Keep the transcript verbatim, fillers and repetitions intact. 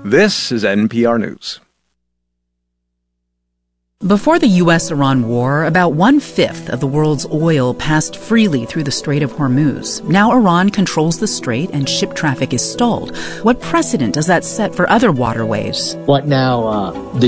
This is N P R News. Before the U S Iran war, about one-fifth of the world's oil passed freely through the Strait of Hormuz. Now Iran controls the strait and ship traffic is stalled. What precedent does that set for other waterways? What now? Uh, the